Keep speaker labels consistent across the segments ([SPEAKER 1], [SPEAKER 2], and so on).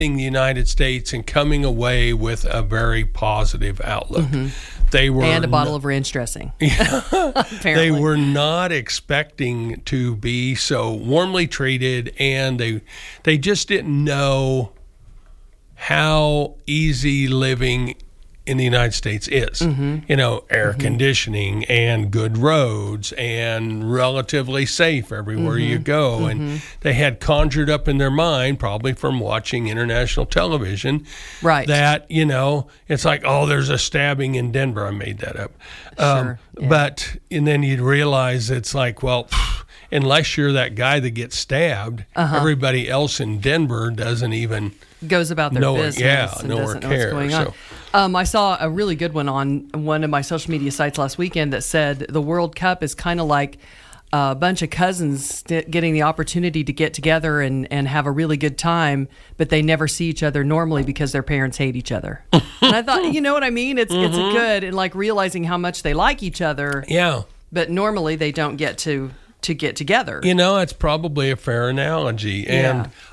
[SPEAKER 1] in the United States and coming away with a very positive outlook. They were
[SPEAKER 2] and a bottle of ranch dressing. Apparently.
[SPEAKER 1] They were not expecting to be so warmly treated, and they just didn't know how easy living in the United States is. Air conditioning and good roads and relatively safe everywhere you go. And they had conjured up in their mind, probably from watching international television,
[SPEAKER 2] right,
[SPEAKER 1] that, it's like, oh, there's a stabbing in Denver. I made that up.
[SPEAKER 2] Sure, yeah.
[SPEAKER 1] But, and then you'd realize it's like, well, unless you're that guy that gets stabbed, everybody else in Denver doesn't even
[SPEAKER 2] goes about their business and doesn't know what's going on. I saw a really good one on one of my social media sites last weekend that said the World Cup is kind of like a bunch of cousins getting the opportunity to get together and have a really good time, but they never see each other normally because their parents hate each other. And I thought, you know what I mean? It's good, and like realizing how much they like each other.
[SPEAKER 1] Yeah.
[SPEAKER 2] But normally they don't get to get together.
[SPEAKER 1] It's probably a fair analogy.
[SPEAKER 2] Yeah.
[SPEAKER 1] And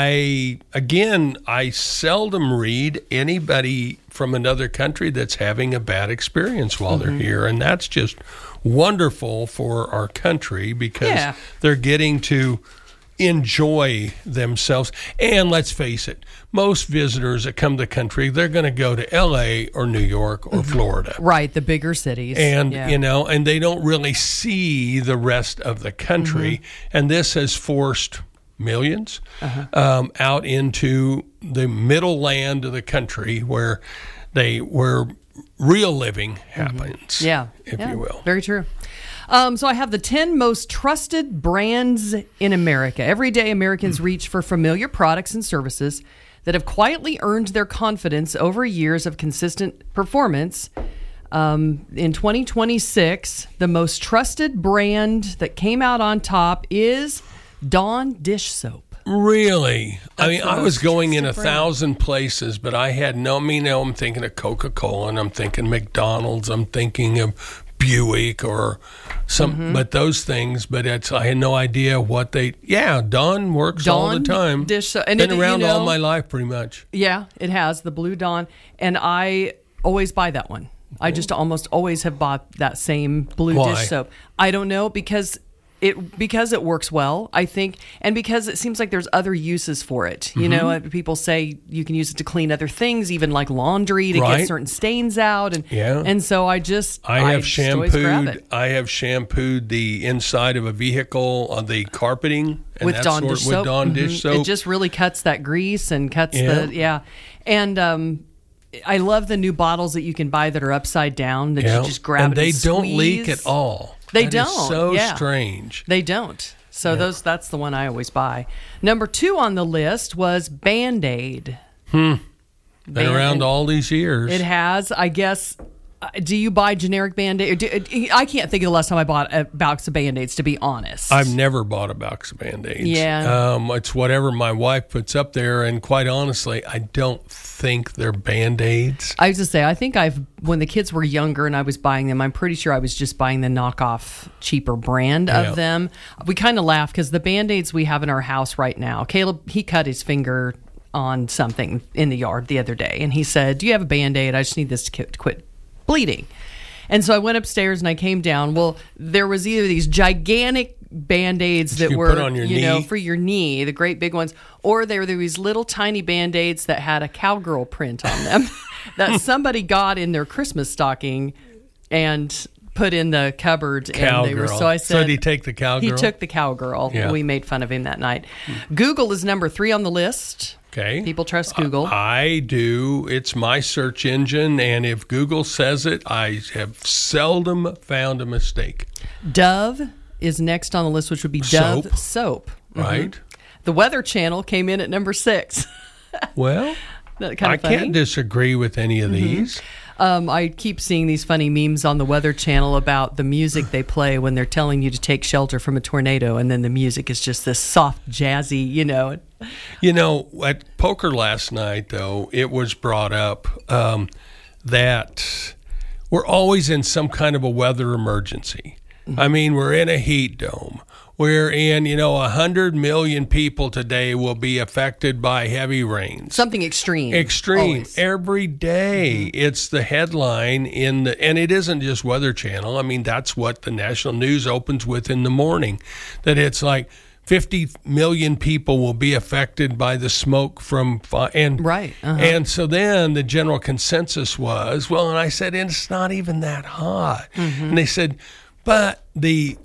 [SPEAKER 1] I seldom read anybody from another country that's having a bad experience while they're here. And that's just wonderful for our country because they're getting to enjoy themselves. And let's face it, most visitors that come to the country, they're going to go to LA or New York or Florida.
[SPEAKER 2] Right, the bigger cities.
[SPEAKER 1] And, and they don't really see the rest of the country. And this has forced millions out into the middle land of the country where real living happens, if you will.
[SPEAKER 2] Very true. So I have the 10 most trusted brands in America. Every day, Americans reach for familiar products and services that have quietly earned their confidence over years of consistent performance. In 2026, the most trusted brand that came out on top is Dawn dish soap.
[SPEAKER 1] Really?
[SPEAKER 2] That's
[SPEAKER 1] I was going in 1,000 places, but I had I'm thinking of Coca-Cola, and I'm thinking McDonald's, I'm thinking of Buick or some, but those things. But I had no idea what Dawn works all the time.
[SPEAKER 2] Dish soap. And
[SPEAKER 1] been around all my life, pretty much.
[SPEAKER 2] Yeah, it has the Blue Dawn, and I always buy that one. I just almost always have bought that same blue dish soap. I don't know, because it works well, I think, and because it seems like there's other uses for it. People say you can use it to clean other things, even like laundry, to get certain stains out, and so I have
[SPEAKER 1] shampooed the inside of a vehicle on the carpeting and
[SPEAKER 2] with Dawn dish soap.
[SPEAKER 1] With Dawn dish soap.
[SPEAKER 2] It just really cuts that grease and cuts and I love the new bottles that you can buy that are upside down that you just grab and
[SPEAKER 1] they
[SPEAKER 2] squeeze.
[SPEAKER 1] don't leak at all.
[SPEAKER 2] They
[SPEAKER 1] that
[SPEAKER 2] don't.
[SPEAKER 1] Is so strange.
[SPEAKER 2] They don't. So that's the one I always buy. Number 2 on the list was Band-Aid.
[SPEAKER 1] Been around all these years.
[SPEAKER 2] It has, I guess. Do you buy generic Band-Aid? I can't think of the last time I bought a box of Band-Aids, to be honest.
[SPEAKER 1] I've never bought a box of Band-Aids.
[SPEAKER 2] Yeah.
[SPEAKER 1] It's whatever my wife puts up there, and quite honestly, I don't think they're Band-Aids.
[SPEAKER 2] I was to say, I think when the kids were younger and I was buying them, I'm pretty sure I was just buying the knockoff, cheaper brand of them. We kind of laugh because the Band-Aids we have in our house right now, Caleb, he cut his finger on something in the yard the other day, and he said, "Do you have a Band-Aid? I just need this to quit bleeding." And so I went upstairs and I came down. Well, there was either these gigantic Band-Aids that were,
[SPEAKER 1] put on your knee.
[SPEAKER 2] For your knee, the great big ones, or there were these little tiny Band-Aids that had a cowgirl print on them that somebody got in their Christmas stocking and put in the cupboard.
[SPEAKER 1] Cowgirl.
[SPEAKER 2] And they were, so I said,
[SPEAKER 1] so did he take the cowgirl?
[SPEAKER 2] He took the cowgirl.
[SPEAKER 1] Yeah.
[SPEAKER 2] We made fun of him that night. Google is number 3 on the list.
[SPEAKER 1] Okay.
[SPEAKER 2] People trust Google.
[SPEAKER 1] I do. It's my search engine, and if Google says it, I have seldom found a mistake.
[SPEAKER 2] Dove is next on the list, which would be Dove soap.
[SPEAKER 1] Right.
[SPEAKER 2] The Weather Channel came in at number 6.
[SPEAKER 1] Well,
[SPEAKER 2] that kind of
[SPEAKER 1] I can't disagree with any of these.
[SPEAKER 2] I keep seeing these funny memes on the Weather Channel about the music they play when they're telling you to take shelter from a tornado, and then the music is just this soft, jazzy,
[SPEAKER 1] At poker last night, though, it was brought up that we're always in some kind of a weather emergency. I mean, we're in a heat dome, wherein 100 million people today will be affected by heavy rains.
[SPEAKER 2] Something extreme.
[SPEAKER 1] Always. Every day. It's the headline and it isn't just Weather Channel. I mean, that's what the national news opens with in the morning, that it's like 50 million people will be affected by the smoke from
[SPEAKER 2] right.
[SPEAKER 1] And so then the general consensus was, and I said, it's not even that hot. And they said, but the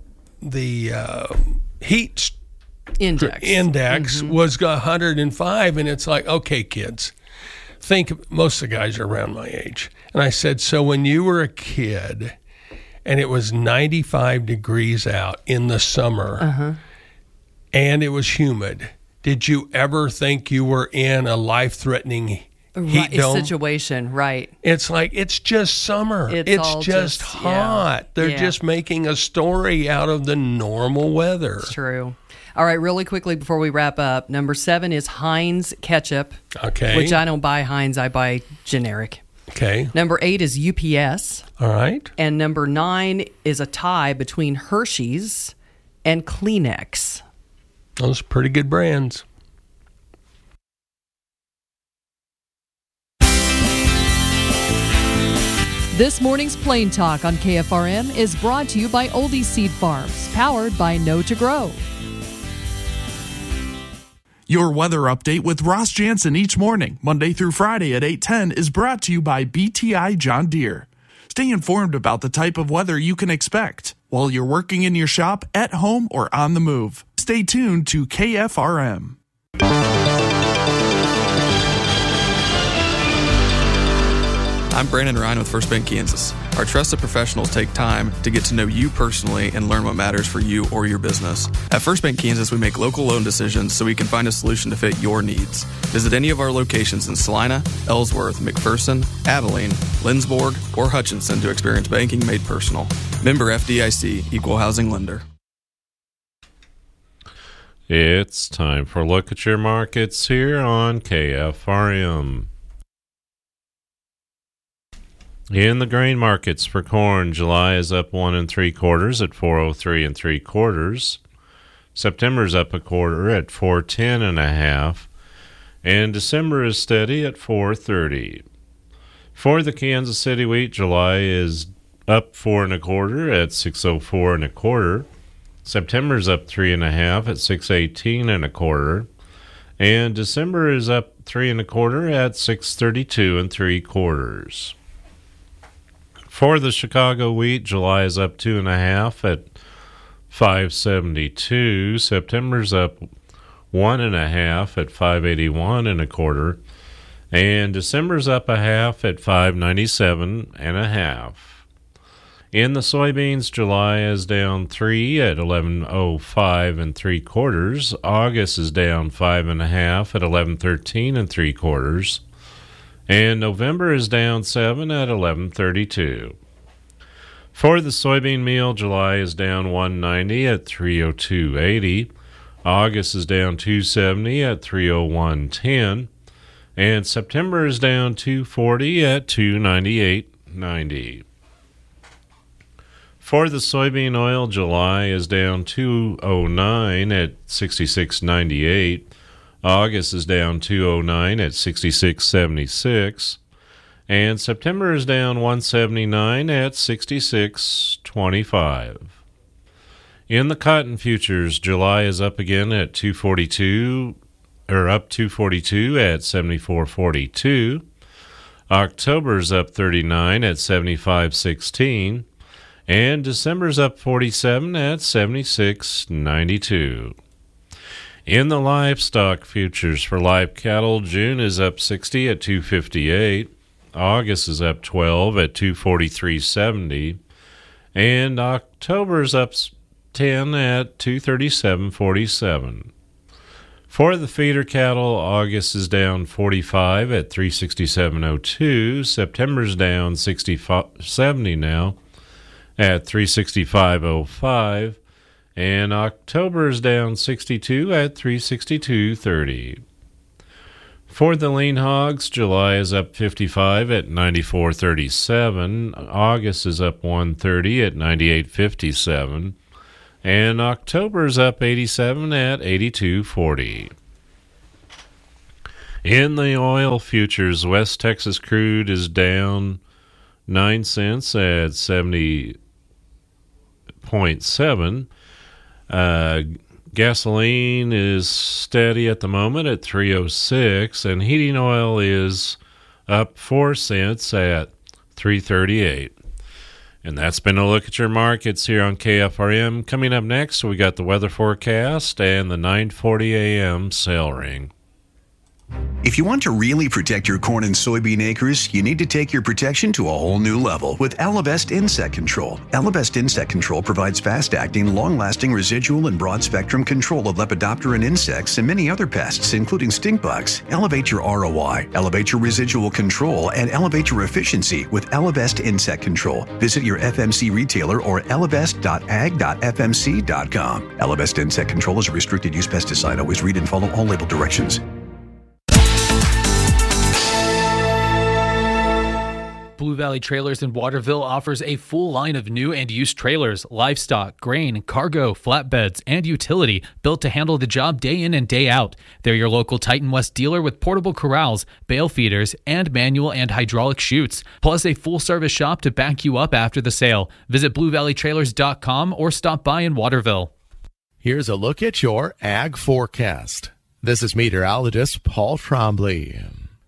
[SPEAKER 1] heat index was 105, and it's like, okay, kids, think most of the guys are around my age. And I said, so when you were a kid and it was 95 degrees out in the summer and it was humid, did you ever think you were in a life-threatening heat dome
[SPEAKER 2] situation? Right.
[SPEAKER 1] It's like, it's just summer. It's just hot. They're just making a story out of the normal weather.
[SPEAKER 2] It's true. All right, really quickly before we wrap up, number 7 is Heinz ketchup.
[SPEAKER 1] Okay.
[SPEAKER 2] Which I don't buy Heinz, I buy generic.
[SPEAKER 1] Okay.
[SPEAKER 2] Number 8 is UPS.
[SPEAKER 1] All right.
[SPEAKER 2] And number 9 is a tie between Hershey's and Kleenex.
[SPEAKER 1] Those are pretty good brands.
[SPEAKER 3] This morning's Plain Talk on KFRM is brought to you by Oldie Seed Farms, powered by Know to Grow.
[SPEAKER 4] Your weather update with Ross Jansen each morning, Monday through Friday at 8:10, is brought to you by BTI John Deere. Stay informed about the type of weather you can expect while you're working in your shop, at home, or on the move. Stay tuned to KFRM.
[SPEAKER 5] I'm Brandon Ryan with First Bank Kansas. Our trusted professionals take time to get to know you personally and learn what matters for you or your business. At First Bank Kansas, we make local loan decisions so we can find a solution to fit your needs. Visit any of our locations in Salina, Ellsworth, McPherson, Abilene, Lindsborg, or Hutchinson to experience banking made personal. Member FDIC, Equal Housing Lender.
[SPEAKER 6] It's time for a look at your markets here on KFRM. In the grain markets for corn, July is up 1 3/4 at 403 3/4. September's up 1/4 at 410 1/2, and December is steady at 430. For the Kansas City wheat, July is up 4 1/4 at 604 1/4. September's up 3 1/2 at 618 1/4, and December is up 3 1/4 at 632 3/4. For the Chicago wheat, July is up 2 1/2 at 572. September's up 1 1/2 at 581 1/4, and December's up 1/2 at 597 1/2. In the soybeans, July is down 3 at 1105 3/4. August is down 5 1/2 at 1113 3/4. And November is down 7 at 1132. For the soybean meal, July is down 190 at 302.80. August is down 270 at 301.10. And September is down 240 at 298.90. For the soybean oil, July is down 209 at 66.98. August is down 209 at 66.76, and September is down 179 at 66.25. In the cotton futures, July is up again at 242 at 74.42. October's up 39 at 75.16, and December's up 47 at 76.92. In the livestock futures for live cattle, June is up 60 at 258. August is up 12 at 243.70. And October is up 10 at 237.47. For the feeder cattle, August is down 45 at 367.02. September's down 70 now at 365.05. And October is down 62 at 362.30. For the lean hogs, July is up 55 at 94.37. August is up 130 at 98.57. And October's up 87 at 82.40. In the oil futures, West Texas crude is down 9 cents at 70.7. Gasoline is steady at the moment at 3.06, and heating oil is up 4 cents at 3.38. And that's been a look at your markets here on KFRM. Coming up next, we got the weather forecast and the 9:40 a.m. sale ring.
[SPEAKER 7] If you want to really protect your corn and soybean acres, you need to take your protection to a whole new level with Elevest Insect Control. Elevest Insect Control provides fast-acting, long-lasting residual and broad-spectrum control of Lepidopteran insects and many other pests, including stink bugs. Elevate your ROI, elevate your residual control, and elevate your efficiency with Elevest Insect Control. Visit your FMC retailer or elevest.ag.fmc.com. Elevest Insect Control is a restricted-use pesticide. Always read and follow all label directions.
[SPEAKER 8] Blue Valley Trailers in Waterville offers a full line of new and used trailers, livestock, grain, cargo, flatbeds, and utility built to handle the job day in and day out. They're your local Titan West dealer with portable corrals, bale feeders, and manual and hydraulic chutes, plus a full-service shop to back you up after the sale. Visit BlueValleyTrailers.com or stop by in Waterville.
[SPEAKER 9] Here's a look at your ag forecast. This is meteorologist Paul Trombley.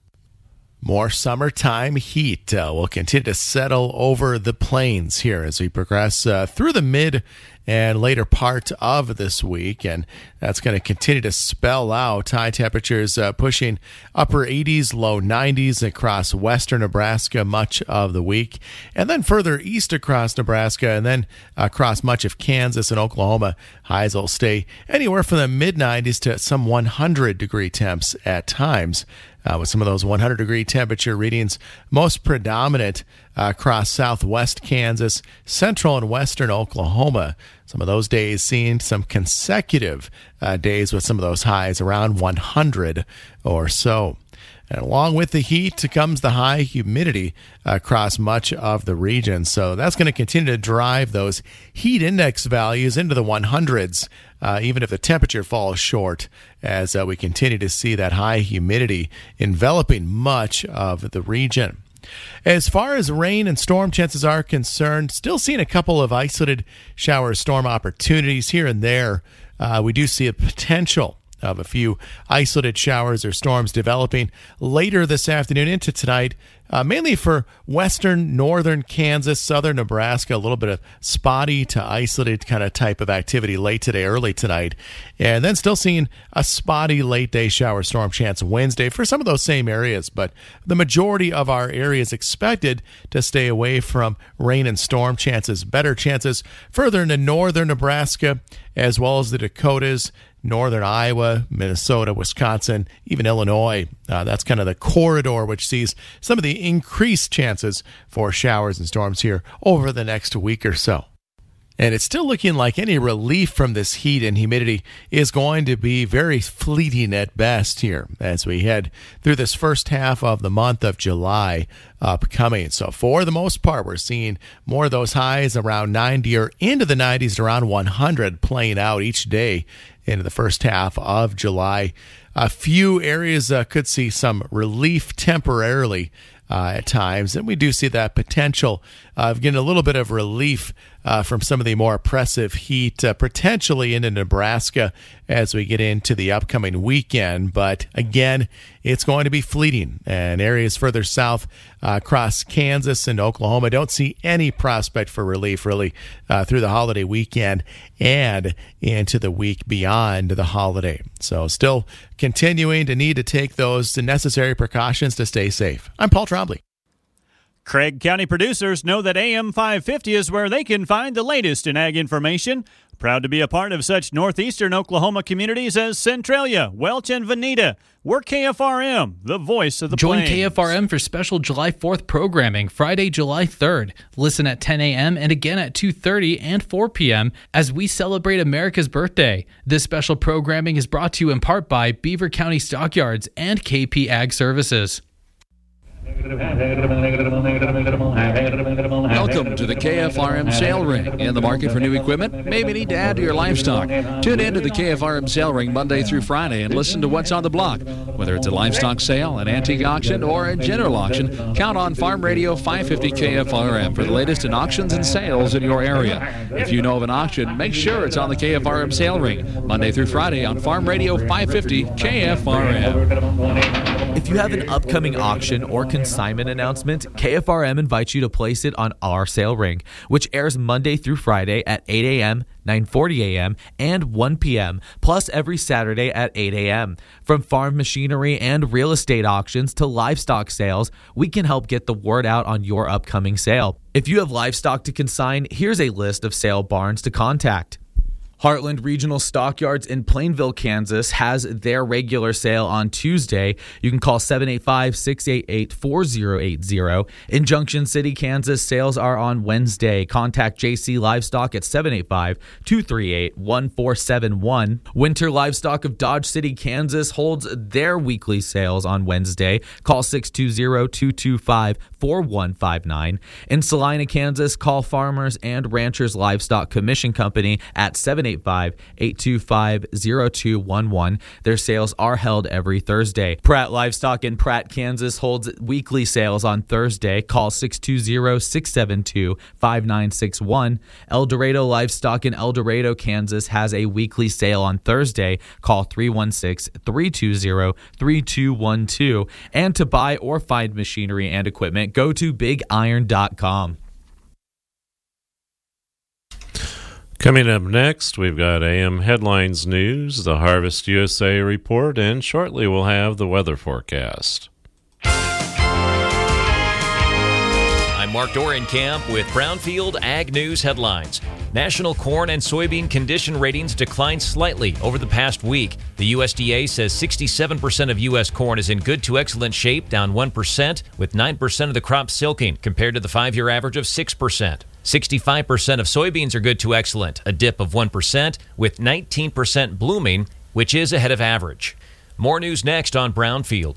[SPEAKER 9] More summertime heat will continue to settle over the plains here as we progress through the mid and later part of this week, and that's going to continue to spell out high temperatures pushing upper 80s, low 90s across western Nebraska much of the week, and then further east across Nebraska, and then across much of Kansas and Oklahoma. Highs will stay anywhere from the mid-90s to some 100-degree temps at times. With some of those 100-degree temperature readings most predominant across southwest Kansas, central and western Oklahoma. Some of those days seeing some consecutive days with some of those highs around 100 or so. And along with the heat comes the high humidity across much of the region. So that's going to continue to drive those heat index values into the 100s, even if the temperature falls short, as we continue to see that high humidity enveloping much of the region. As far as rain and storm chances are concerned, still seeing a couple of isolated shower storm opportunities here and there. We do see a potential of a few isolated showers or storms developing later this afternoon into tonight, mainly for western, northern Kansas, southern Nebraska, a little bit of spotty to isolated kind of type of activity late today, early tonight, and then still seeing a spotty late day shower storm chance Wednesday for some of those same areas, but the majority of our areas expected to stay away from rain and storm chances. Better chances further into northern Nebraska as well as the Dakotas, northern Iowa, Minnesota, Wisconsin, even Illinois. That's kind of the corridor which sees some of the increased chances for showers and storms here over the next week or so. And it's still looking like any relief from this heat and humidity is going to be very fleeting at best here as we head through this first half of the month of July upcoming. So for the most part, we're seeing more of those highs around 90 or into the 90s to around 100 playing out each day into the first half of July. A few areas could see some relief temporarily at times, and we do see that potential of getting a little bit of relief from some of the more oppressive heat, potentially into Nebraska as we get into the upcoming weekend. But again, it's going to be fleeting, and areas further south across Kansas and Oklahoma don't see any prospect for relief really through the holiday weekend and into the week beyond the holiday. So still continuing to need to take those necessary precautions to stay safe. I'm Paul Trombley.
[SPEAKER 10] Craig County producers know that AM 550 is where they can find the latest in ag information. Proud to be a part of such northeastern Oklahoma communities as Centralia, Welch, and Veneta. We're KFRM, the voice of the plains.
[SPEAKER 8] Join KFRM for special July 4th programming, Friday, July 3rd. Listen at 10 a.m. and again at 2:30 and 4 p.m. as we celebrate America's birthday. This special programming is brought to you in part by Beaver County Stockyards and KP Ag Services.
[SPEAKER 11] Welcome to the KFRM Sale Ring. In the market for new equipment? Maybe need to add to your livestock. Tune in to the KFRM Sale Ring Monday through Friday and listen to what's on the block. Whether it's a livestock sale, an antique auction, or a general auction, count on Farm Radio 550 KFRM for the latest in auctions and sales in your area. If you know of an auction, make sure it's on the KFRM Sale Ring Monday through Friday on Farm Radio 550 KFRM.
[SPEAKER 12] If you have an upcoming auction or consignment announcement, KFRM invites you to place it on our sale ring, which airs Monday through Friday at 8 a.m., 9:40 a.m., and 1 p.m., plus every Saturday at 8 a.m. From farm machinery and real estate auctions to livestock sales, we can help get the word out on your upcoming sale. If you have livestock to consign, here's a list of sale barns to contact. Heartland Regional Stockyards in Plainville, Kansas has their regular sale on Tuesday. You can call 785-688-4080. In Junction City, Kansas, sales are on Wednesday. Contact JC Livestock at 785-238-1471. Winter Livestock of Dodge City, Kansas holds their weekly sales on Wednesday. Call 620-225-4159. In Salina, Kansas, call Farmers and Ranchers Livestock Commission Company at 785-825-0211. Their sales are held every Thursday. Pratt Livestock in Pratt, Kansas holds weekly sales on Thursday. Call 620-672-5961. El Dorado Livestock in El Dorado, Kansas has a weekly sale on Thursday. Call 316-320-3212. And to buy or find machinery and equipment, go to bigiron.com.
[SPEAKER 6] Coming up next, we've got AM Headlines News, the Harvest USA report, and shortly we'll have the weather forecast.
[SPEAKER 13] I'm Mark Dorenkamp with Brownfield Ag News headlines. National corn and soybean condition ratings declined slightly over the past week. The USDA says 67% of U.S. corn is in good to excellent shape, down 1%, with 9% of the crop silking, compared to the 5-year average of 6%. 65% of soybeans are good to excellent, a dip of 1%, with 19% blooming, which is ahead of average. More news next on Brownfield.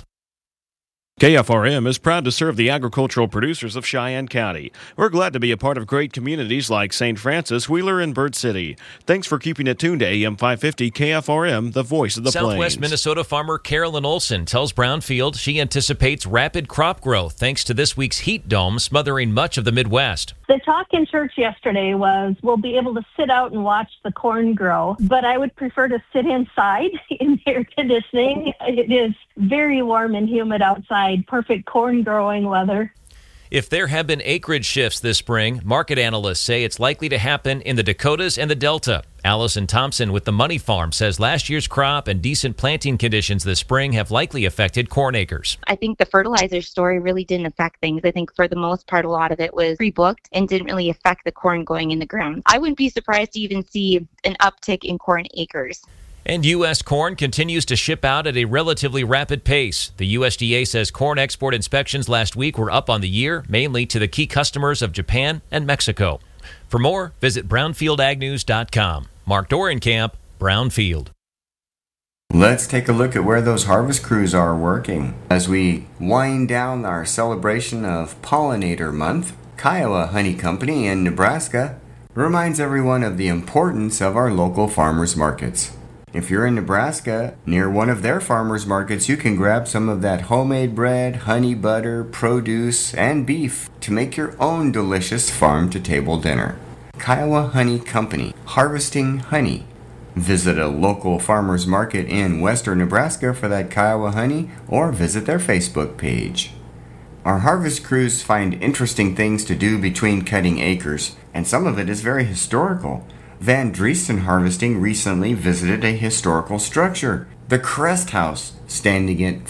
[SPEAKER 14] KFRM is proud to serve the agricultural producers of Cheyenne County. We're glad to be a part of great communities like St. Francis, Wheeler, and Bird City. Thanks for keeping it tuned to AM 550 KFRM, the voice of the plains.
[SPEAKER 13] Southwest Minnesota farmer Carolyn Olson tells Brownfield she anticipates rapid crop growth thanks to this week's heat dome smothering much of the Midwest.
[SPEAKER 15] The talk in church yesterday was we'll be able to sit out and watch the corn grow, but I would prefer to sit inside in air conditioning. It is very warm and humid outside. Perfect corn growing weather.
[SPEAKER 13] If there have been acreage shifts this spring, market analysts say it's likely to happen in the Dakotas and the Delta. Allison Thompson with the Money Farm says last year's crop and decent planting conditions this spring have likely affected corn acres.
[SPEAKER 16] I think the fertilizer story really didn't affect things. I think for the most part, a lot of it was pre-booked and didn't really affect the corn going in the ground. I wouldn't be surprised to even see an uptick in corn acres.
[SPEAKER 13] And U.S. corn continues to ship out at a relatively rapid pace. The USDA says corn export inspections last week were up on the year, mainly to the key customers of Japan and Mexico. For more, visit brownfieldagnews.com. Mark Dorenkamp, Brownfield.
[SPEAKER 17] Let's take a look at where those harvest crews are working. As we wind down our celebration of Pollinator Month, Kiowa Honey Company in Nebraska reminds everyone of the importance of our local farmers markets. If you're in Nebraska, near one of their farmers markets, you can grab some of that homemade bread, honey butter, produce, and beef to make your own delicious farm-to-table dinner. Kiowa Honey Company, harvesting honey. Visit a local farmers market in western Nebraska for that Kiowa honey, or visit their Facebook page. Our harvest crews find interesting things to do between cutting acres, and some of it is very historical. Van Dreesten Harvesting recently visited a historical structure, the Crest House, standing at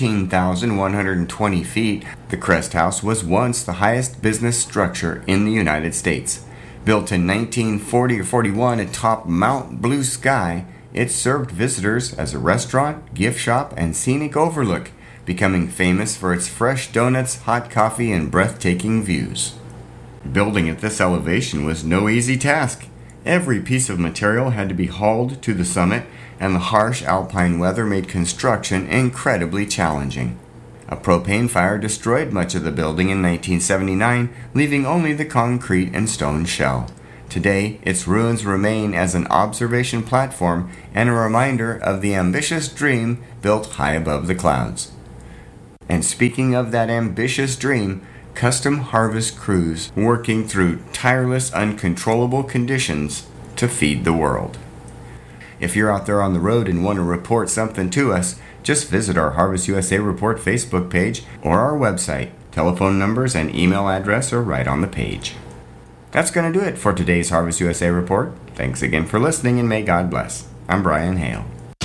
[SPEAKER 17] 14,120 feet. The Crest House was once the highest business structure in the United States. Built in 1940 or 41 atop Mount Blue Sky, it served visitors as a restaurant, gift shop, and scenic overlook, becoming famous for its fresh donuts, hot coffee, and breathtaking views. Building at this elevation was no easy task. Every piece of material had to be hauled to the summit, and the harsh alpine weather made construction incredibly challenging. A propane fire destroyed much of the building in 1979, leaving only the concrete and stone shell. Today, its ruins remain as an observation platform and a reminder of the ambitious dream built high above the clouds. And speaking of that ambitious dream, custom harvest crews working through tireless, uncontrollable conditions to feed the world. If you're out there on the road and want to report something to us, just visit our Harvest USA Report Facebook page or our website. Telephone numbers and email address are right on the page. That's going to do it for today's Harvest USA Report. Thanks again for listening, and may God bless. I'm Brian Hale.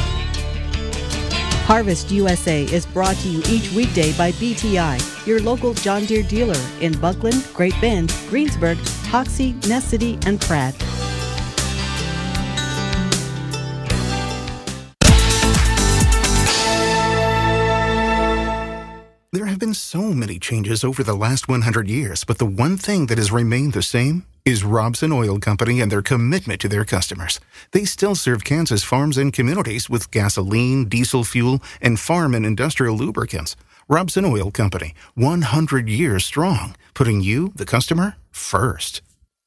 [SPEAKER 18] Harvest USA is brought to you each weekday by BTI, your local John Deere dealer in Buckland, Great Bend, Greensburg, Hoxie, Ness City, and Pratt.
[SPEAKER 19] There have been so many changes over the last 100 years, but the one thing that has remained the same is Robson Oil Company and their commitment to their customers. They still serve Kansas farms and communities with gasoline, diesel fuel, and farm and industrial lubricants. Robson Oil Company, 100 years strong, putting you, the customer, first.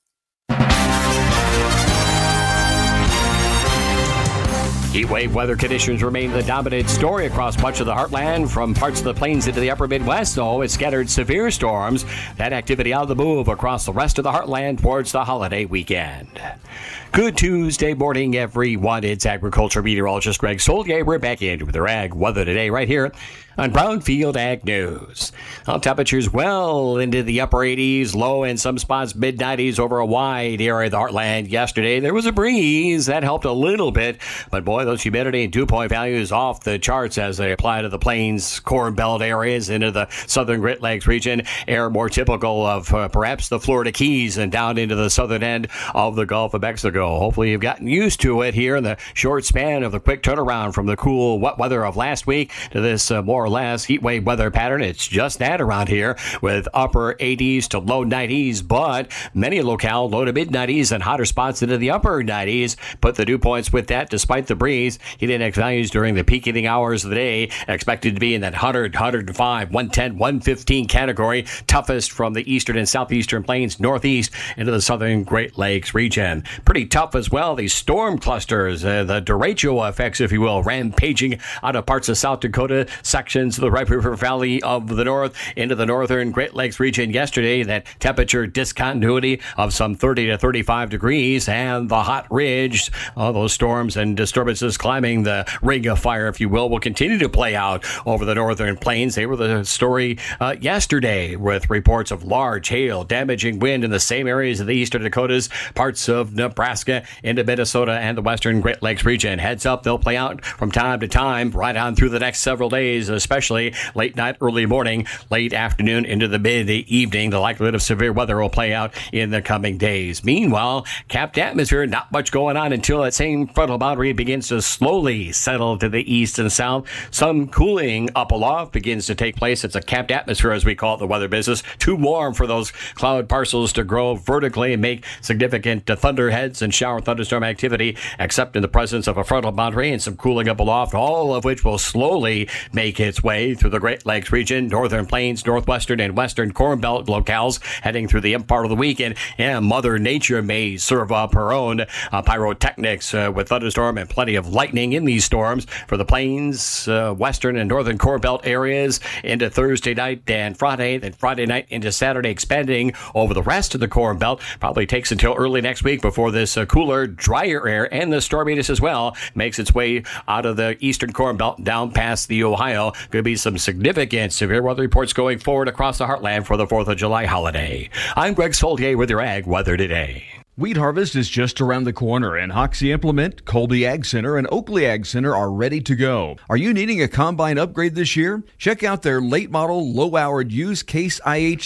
[SPEAKER 20] Heat wave weather conditions remain the dominant story across much of the heartland, from parts of the plains into the upper Midwest, though it's scattered severe storms. That activity on the move across the rest of the heartland towards the holiday weekend. Good Tuesday morning, everyone. It's agriculture meteorologist Greg Solier. We're back in with our ag weather today right here on Brownfield Ag News. Well, temperatures well into the upper 80s, low in some spots, mid-90s over a wide area of the heartland. Yesterday, there was a breeze. That helped a little bit. But boy, those humidity and dew point values off the charts as they apply to the plains, corn belt areas, into the southern Great Lakes region. Air more typical of perhaps the Florida Keys and down into the southern end of the Gulf of Mexico. Hopefully, you've gotten used to it here in the short span of the quick turnaround from the cool, wet weather of last week to this more or less heat wave weather pattern. It's just that around here with upper 80s to low 90s, but many locale low to mid 90s and hotter spots into the upper 90s. Put the dew points with that despite the breeze. Heat index values during the peak heating hours of the day expected to be in that 100, 105, 110, 115 category. Toughest from the eastern and southeastern plains, northeast into the southern Great Lakes region. Pretty tough as well. These storm clusters, the derecho effects, if you will, rampaging out of parts of South Dakota, sections of the Red River Valley of the north into the northern Great Lakes region yesterday. That temperature discontinuity of some 30 to 35 degrees, and the hot ridge, all those storms and disturbances climbing the ring of fire, if you will continue to play out over the northern plains. They were the story yesterday, with reports of large hail, damaging wind in the same areas of the eastern Dakotas, parts of Nebraska, into Minnesota and the western Great Lakes region. Heads up, they'll play out from time to time right on through the next several days, especially late night, early morning, late afternoon into the mid-evening. The likelihood of severe weather will play out in the coming days. Meanwhile, capped atmosphere, not much going on until that same frontal boundary begins to slowly settle to the east and south. Some cooling up aloft begins to take place. It's a capped atmosphere, as we call it, the weather business. Too warm for those cloud parcels to grow vertically and make significant thunderheads and shower thunderstorm activity, except in the presence of a frontal boundary and some cooling up aloft, all of which will slowly make its way through the Great Lakes region, northern plains, northwestern and western corn belt locales, heading through the part of the weekend. And Mother Nature may serve up her own pyrotechnics with thunderstorm and plenty of lightning in these storms for the plains, western and northern corn belt areas into Thursday night and Friday, then Friday night into Saturday, expanding over the rest of the corn belt. Probably takes until early next week before this cooler, drier air and the storminess as well makes its way out of the eastern corn belt down past the Ohio. Could be some significant severe weather reports going forward across the heartland for the 4th of July holiday. I'm Greg Solier with your Ag Weather Today.
[SPEAKER 21] Wheat harvest is just around the corner, and Hoxie Implement, Colby Ag Center, and Oakley Ag Center are ready to go. Are you needing a combine upgrade this year? Check out their late model, low-hourred used Case IH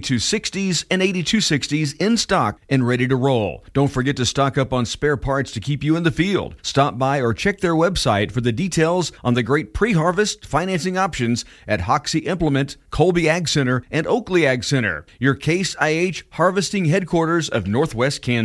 [SPEAKER 21] 7260s and 8260s in stock and ready to roll. Don't forget to stock up on spare parts to keep you in the field. Stop by or check their website for the details on the great pre-harvest financing options at Hoxie Implement, Colby Ag Center, and Oakley Ag Center, your Case IH harvesting headquarters of Northwest Kansas.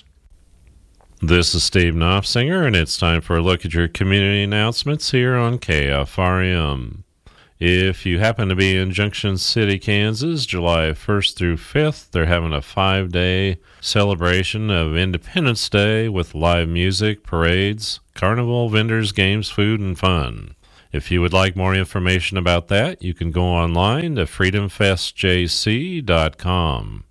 [SPEAKER 6] This is Steve Knopfsinger, and it's time for a look at your community announcements here on KFRM. If you happen to be in Junction City, Kansas, July 1st through 5th, they're having a 5-day celebration of Independence Day with live music, parades, carnival, vendors, games, food, and fun. If you would like more information about that, you can go online to freedomfestjc.com.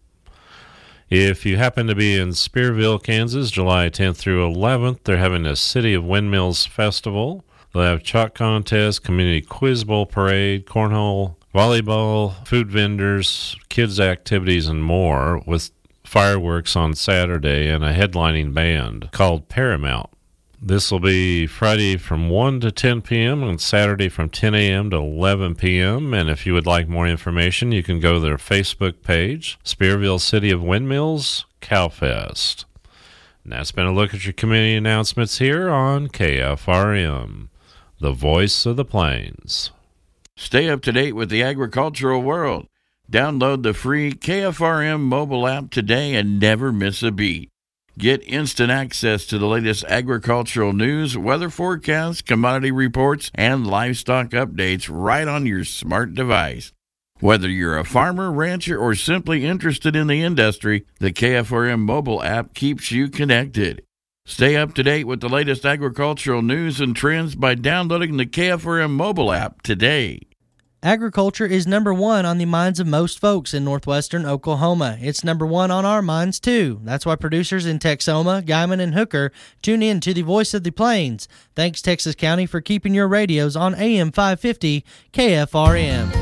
[SPEAKER 6] If you happen to be in Spearville, Kansas, July 10th through 11th, they're having a City of Windmills Festival. They'll have chalk contest, community quiz bowl parade, cornhole, volleyball, food vendors, kids activities, and more, with fireworks on Saturday and a headlining band called Paramount. This will be Friday from 1 to 10 p.m. and Saturday from 10 a.m. to 11 p.m. And if you would like more information, you can go to their Facebook page, Spearville City of Windmills Cowfest. And that's been a look at your community announcements here on KFRM, the voice of the plains.
[SPEAKER 2] Stay up to date with the agricultural world. Download the free KFRM mobile app today and never miss a beat. Get instant access to the latest agricultural news, weather forecasts, commodity reports, and livestock updates right on your smart device. Whether you're a farmer, rancher, or simply interested in the industry, the KFRM mobile app keeps you connected. Stay up to date with the latest agricultural news and trends by downloading the KFRM mobile app today.
[SPEAKER 22] Agriculture is number one on the minds of most folks in northwestern Oklahoma. It's number one on our minds, too. That's why producers in Texoma, Guymon, and Hooker tune in to the Voice of the Plains. Thanks, Texas County, for keeping your radios on AM 550 KFRM.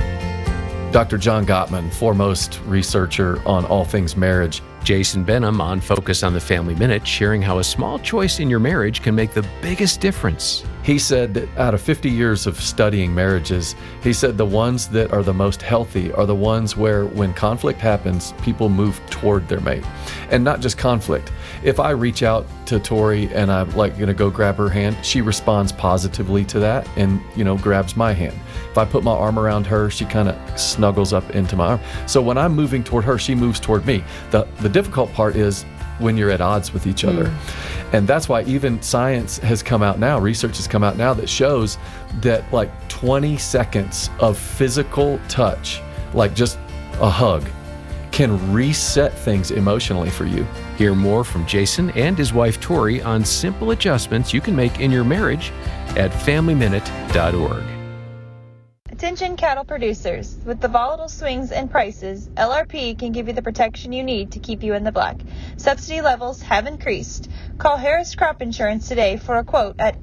[SPEAKER 23] Dr. John Gottman, foremost researcher on all things marriage.
[SPEAKER 24] Jason Benham on Focus on the Family Minute, sharing how a small choice in your marriage can make the biggest difference.
[SPEAKER 23] He said that out of 50 years of studying marriages, he said the ones that are the most healthy are the ones where when conflict happens, people move toward their mate. And not just conflict. If I reach out to Tori and I'm like going to go grab her hand, she responds positively to that and, grabs my hand. If I put my arm around her, she kind of snuggles up into my arm. So when I'm moving toward her, she moves toward me. The difficult part is when you're at odds with each other. And that's why even science has come out now, research has come out now that shows that like 20 seconds of physical touch, like just a hug, can reset things emotionally for you.
[SPEAKER 24] Hear more from Jason and his wife Tori on simple adjustments you can make in your marriage at FamilyMinute.org.
[SPEAKER 25] Attention cattle producers. With the volatile swings in prices, LRP can give you the protection you need to keep you in the black. Subsidy levels have increased. Call Harris Crop Insurance today for a quote at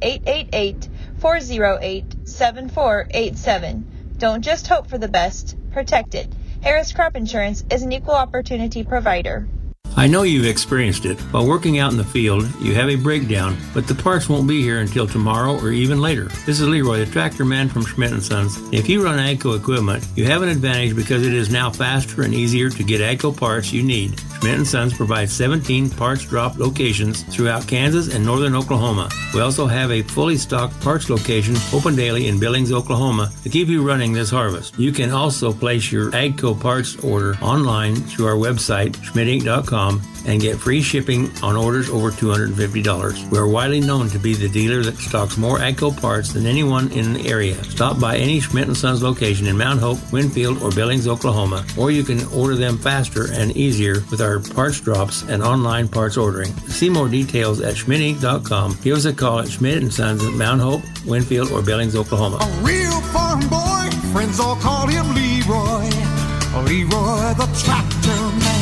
[SPEAKER 25] 888-408-7487. Don't just hope for the best, protect it. Harris Crop Insurance is an equal opportunity provider.
[SPEAKER 26] I know you've experienced it. While working out in the field, you have a breakdown, but the parts won't be here until tomorrow or even later. This is Leroy, the tractor man from Schmidt & Sons. If you run AGCO equipment, you have an advantage because it is now faster and easier to get AGCO parts you need. Schmidt & Sons provides 17 parts drop locations throughout Kansas and northern Oklahoma. We also have a fully stocked parts location open daily in Billings, Oklahoma to keep you running this harvest. You can also place your AGCO parts order online through our website, schmidtinc.com, and get free shipping on orders over $250. We are widely known to be the dealer that stocks more AGCO parts than anyone in the area. Stop by any Schmidt & Sons location in Mount Hope, Winfield, or Billings, Oklahoma, or you can order them faster and easier with our parts drops and online parts ordering. See more details at schmidtinc.com. Give us a call at Schmidt & Sons at Mount Hope, Winfield, or Billings, Oklahoma.
[SPEAKER 27] A real farm boy, friends all call him Leroy. Leroy the tractor man.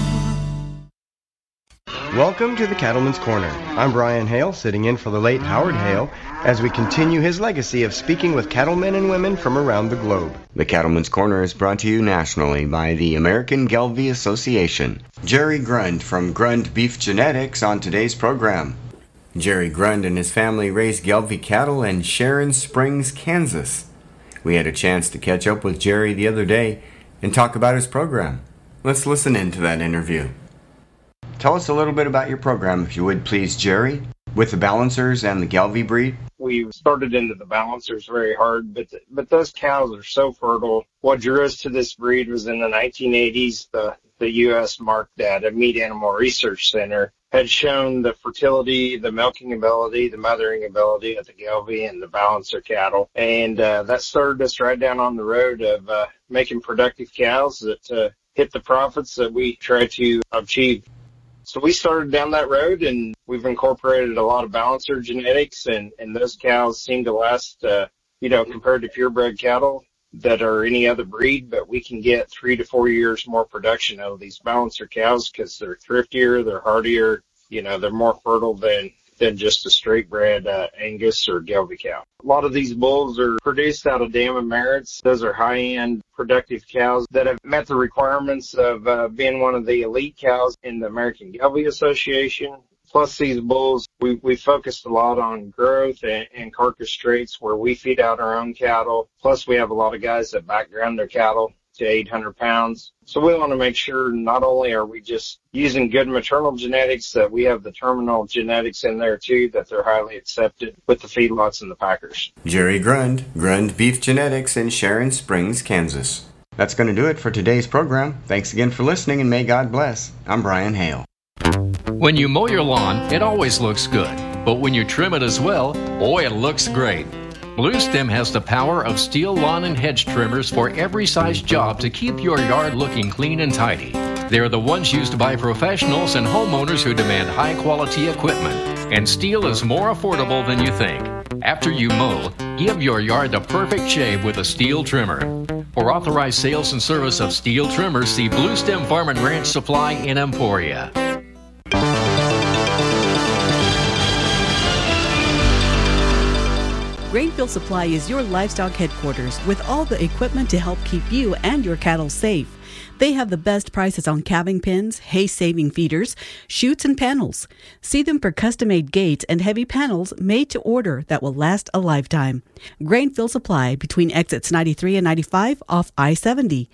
[SPEAKER 28] Welcome to the Cattleman's Corner. I'm Brian Hale, sitting in for the late Howard Hale, as we continue his legacy of speaking with cattlemen and women from around the globe.
[SPEAKER 17] The Cattleman's Corner is brought to you nationally by the American Gelbvieh Association. Jerry Grund from Grund Beef Genetics on today's program. Jerry Grund and his family raise Gelbvieh cattle in Sharon Springs, Kansas. We had a chance to catch up with Jerry the other day and talk about his program. Let's listen in to that interview. Tell us a little bit about your program, if you would please, Jerry, with the Balancers and the Gelbvieh breed.
[SPEAKER 29] We started into the Balancers very hard, but those cows are so fertile. What drew us to this breed was in the 1980s, the U.S. marked at a meat animal research center had shown the fertility, the milking ability, the mothering ability of the Gelbvieh and the Balancer cattle. And that started us right down on the road of making productive cows that hit the profits that we try to achieve. So we started down that road, and we've incorporated a lot of Balancer genetics, and those cows seem to last, compared to purebred cattle that are any other breed, but we can get 3 to 4 years more production out of these Balancer cows because they're thriftier, they're hardier, they're more fertile than just a straight bred Angus or Gelbvieh cow. A lot of these bulls are produced out of Dam and Merritts. Those are high-end productive cows that have met the requirements of being one of the elite cows in the American Gelbvieh Association. Plus these bulls, we focused a lot on growth and carcass traits where we feed out our own cattle. Plus we have a lot of guys that background their cattle to 800 pounds. So we want to make sure not only are we just using good maternal genetics, that we have the terminal genetics in there too, that they're highly accepted with the feedlots and the packers.
[SPEAKER 17] Jerry Grund, Grund Beef Genetics in Sharon Springs, Kansas. That's going to do it for today's program. Thanks again for listening, and may God bless. I'm Brian Hale.
[SPEAKER 24] When you mow your lawn, it always looks good. But when you trim it as well, boy, it looks great. Blue Stem has the power of steel lawn and hedge trimmers for every size job to keep your yard looking clean and tidy. They're the ones used by professionals and homeowners who demand high-quality equipment. And steel is more affordable than you think. After you mow, give your yard the perfect shave with a steel trimmer. For authorized sales and service of steel trimmers, see Blue Stem Farm and Ranch Supply in Emporia.
[SPEAKER 18] Grainfield Supply is your livestock headquarters with all the equipment to help keep you and your cattle safe. They have the best prices on calving pens, hay-saving feeders, chutes, and panels. See them for custom-made gates and heavy panels made to order that will last a lifetime. Grainfield Supply between exits 93 and 95 off I-70.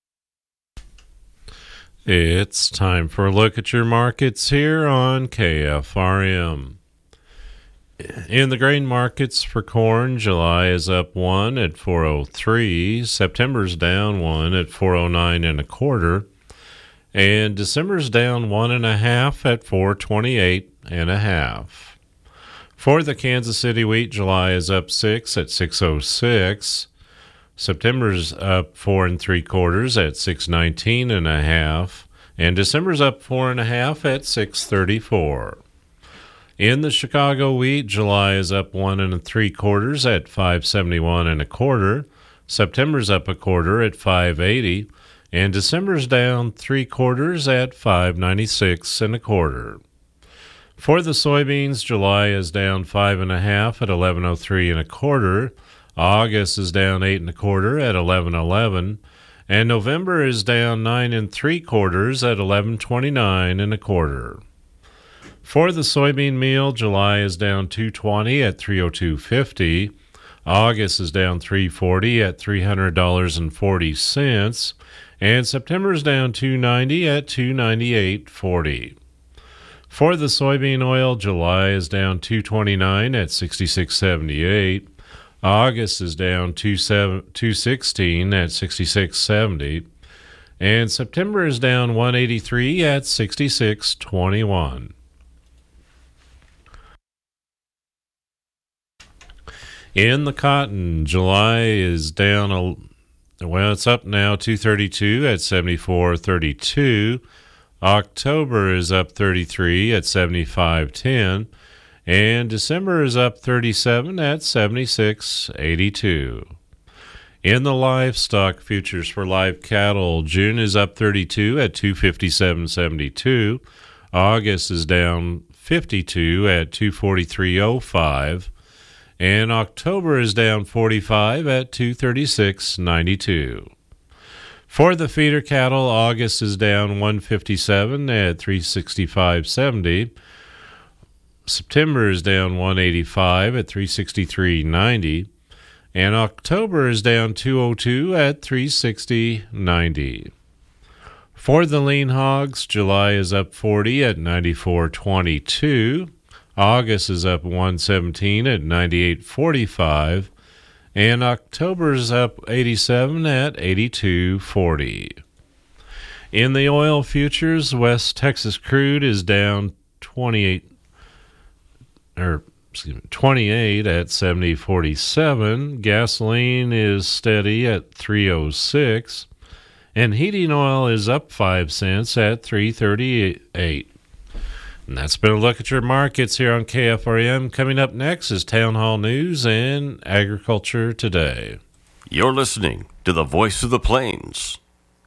[SPEAKER 6] It's time for a look at your markets here on KFRM. In the grain markets for corn, July is up 1 at 403. September's down 1 at 409 1/4. And December's down 1.5 at 428 1/2. For the Kansas City wheat, July is up 6 at 606. September's up 4 3/4 at 619 1/2. And December's up 4.5 at 634. In the Chicago wheat, July is up 1 3/4 at 571 1/4. September's up 1/4 at 580, and December's down 3/4 at 596 1/4. For the soybeans, July is down 5.5 at 1103 1/4. August is down 8 1/4 at 1111, and November is down 9 3/4 at 1129 1/4. For the soybean meal, July is down 220 at 302.50. August is down 340 at $300.40, and September is down 290 at 298.40. For the soybean oil, July is down 229 at 66.78. August is down 216 at 66.70, and September is down 183 at 66.21. In the cotton, July is down, it's up now 232 at 74.32. October is up 33 at 75.10. And December is up 37 at 76.82. In the livestock futures for live cattle, June is up 32 at 257.72. August is down 52 at 243.05. And October is down 45 at 236.92. For the feeder cattle, August is down 157 at 365.70. September is down 185 at 363.90. And October is down 202 at 360.90. For the lean hogs, July is up 40 at 94.22. August is up 117 at 98.45, and October is up 87 at 82.40. In the oil futures, West Texas crude is down 28 at 70.47. Gasoline is steady at 3.06, and heating oil is up 5 cents at 3.38. And that's been a look at your markets here on KFRM. Coming up next is Town Hall News and Agriculture Today.
[SPEAKER 1] You're listening to the Voice of the Plains,